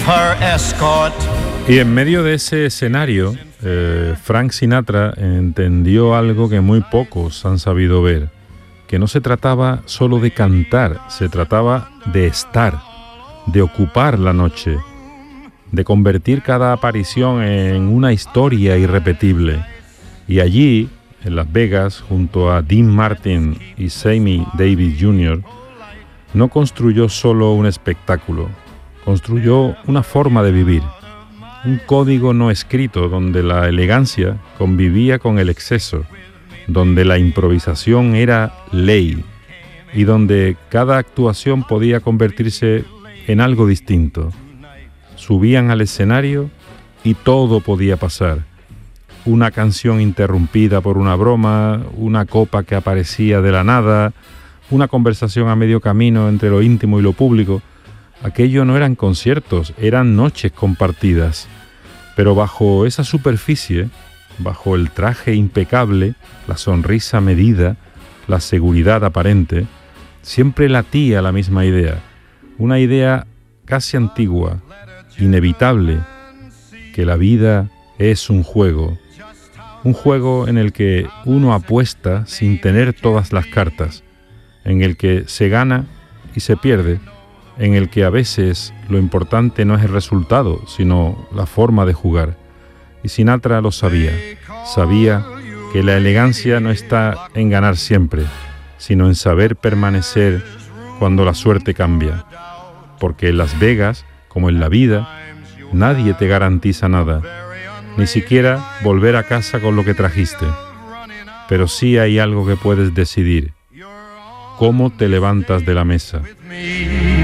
Y en medio de ese escenario, Frank Sinatra entendió algo que muy pocos han sabido ver, que no se trataba solo de cantar, se trataba de estar, de ocupar la noche, de convertir cada aparición en una historia irrepetible. Y allí, en Las Vegas, junto a Dean Martin y Sammy Davis Jr., no construyó solo un espectáculo, construyó una forma de vivir, un código no escrito donde la elegancia convivía con el exceso, donde la improvisación era ley y donde cada actuación podía convertirse en algo distinto. Subían al escenario y todo podía pasar. Una canción interrumpida por una broma, una copa que aparecía de la nada, una conversación a medio camino entre lo íntimo y lo público. Aquello no eran conciertos, eran noches compartidas. Pero bajo esa superficie, bajo el traje impecable, la sonrisa medida, la seguridad aparente, siempre latía la misma idea. Una idea casi antigua, inevitable, que la vida es un juego en el que uno apuesta sin tener todas las cartas, en el que se gana y se pierde, en el que a veces lo importante no es el resultado, sino la forma de jugar. Y Sinatra lo sabía que la elegancia no está en ganar siempre, sino en saber permanecer cuando la suerte cambia. Porque en Las Vegas, como en la vida, nadie te garantiza nada, ni siquiera volver a casa con lo que trajiste. Pero sí hay algo que puedes decidir: cómo te levantas de la mesa.